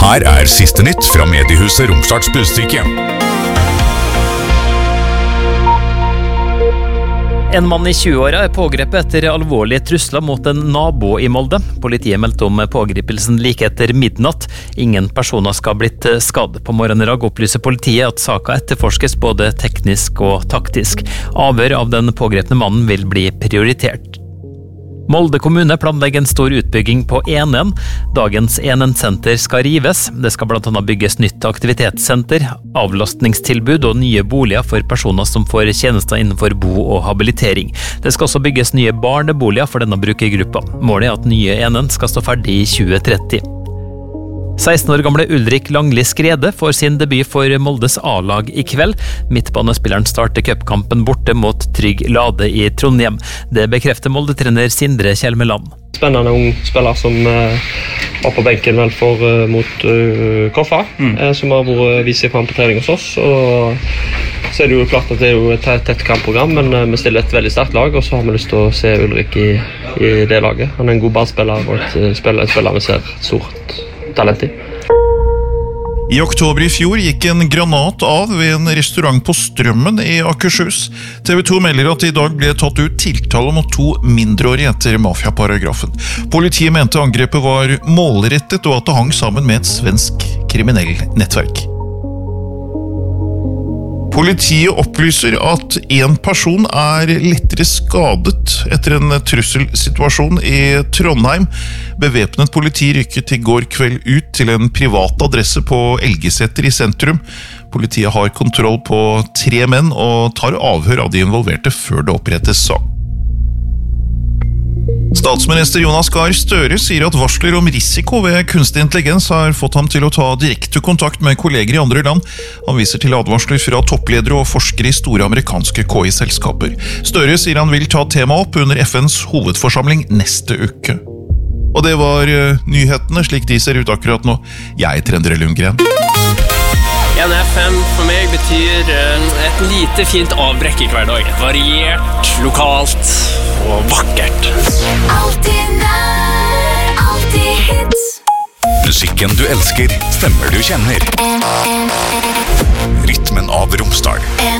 Her siste nytt fra mediehuset Romsdals Budstikke. En mann i 20-åra pågrepet etter alvorlige trusler mot en nabo i Molde. Politiet meldte om pågripelsen like etter midnatt. Ingen personer skal ha blitt skadd. På morgenen i dag opplyser politiet at saka etterforskes både teknisk og taktisk. Avhør av den pågrepne mannen vil bli prioritert. Molde kommune planlegger en stor utbygging på Enén. Dagens Enén-senter skal rives. Det skal blant annet bygges nytt aktivitetssenter, avlastningstilbud og nye boliger for personer som får tjenester innenfor bo- og habilitering. Det skal også bygges nye barneboliger for denne brukergruppa. Målet er at nye Enén skal stå ferdig i 2030. 16 år gamle Ulrik Langli Skrede får sin debut for Moldes A-lag i kveld. Midtbanespilleren starter cupkampen borte mot Trygg Lade i Trondheim. Det bekrefter Molde-trener Sindre Kjelmeland. Spennende ung spiller som var på benken vel mot Koffa, som har vært vist seg frem på trening hos oss. Og så det jo klart at det jo et tett kampprogram, men vi stiller et veldig sterkt lag, og så har vi lyst til å se Ulrik i det laget. Han en god ballspiller og et spiller vi ser et stort talent i. I oktober i fjor gikk en granat av ved en restaurant på Strømmen i Akershus. TV 2 melder at det i dag ble tatt ut tiltale mot 2 mindreårige etter mafiaparagrafen. Politiet mente angrepet var målrettet og at det hang sammen med et svensk kriminell nettverk. Politiet opplyser at en person lettere skadet etter en trusselsituasjon i Trondheim. Bevæpnet politi rykket i går kveld ut til en privat adresse på Elgeseter i sentrum. Politiet har kontroll på 3 menn og tar avhør av de involverte før det opprettes sak. Statsminister Jonas Gahr Støre sier at varsler om risiko ved kunstig intelligens har fått ham til å ta direkte kontakt med kolleger i andre land. Han viser til advarsler fra toppledere og forskere i store amerikanske KI-selskaper. Støre sier han vil ta temaet opp under FNs hovedforsamling neste uke. Og det var nyhetene slik de ser ut akkurat nå. Jeg heter Endre Lundgren. NFM for meg betyr et lite fint avbrekk i hver dag. Variert, lokalt og vakkert. Alltid nær, alltid hits. Musikken du elsker, stemmer du kjenner. Rytmen av Romsdal.